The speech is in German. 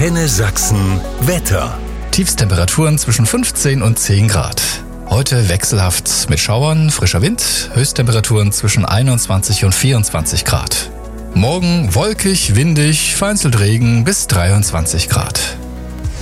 Antenne Sachsen Wetter. Tiefstemperaturen zwischen 15 und 10 Grad. Heute wechselhaft mit Schauern, frischer Wind, Höchsttemperaturen zwischen 21 und 24 Grad. Morgen wolkig, windig, vereinzelt Regen bis 23 Grad.